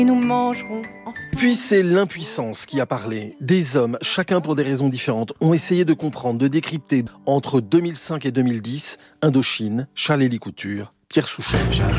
Et nous mangerons ensemble. Puis c'est l'impuissance qui a parlé. Des hommes, chacun pour des raisons différentes, ont essayé de comprendre, de décrypter entre 2005 et 2010 Indochine, Charles-Élie Couture, Pierre Souchon.